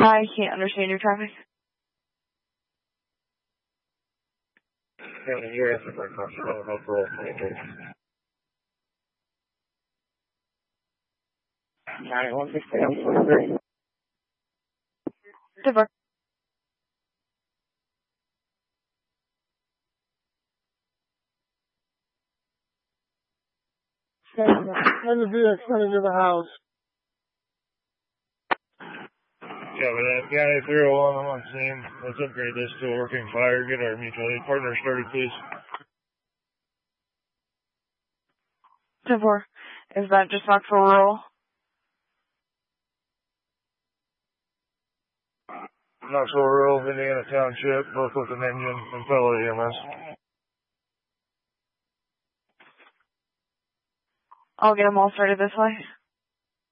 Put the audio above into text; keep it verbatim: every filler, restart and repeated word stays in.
I can't understand your traffic. Yeah, you're asking for a question. I don't know for all ninety-one sixty-nine forty-three. Super. Send the vehicle into the house. Yeah, but uh, yeah, three oh one, I'm on scene. Let's upgrade this to a working fire. Get our mutual aid partner started, please. Super. Is that just Knoxville Rural? Knoxville Rural, Indiana Township, both with an engine and fellow E M S. I'll get them all started this way.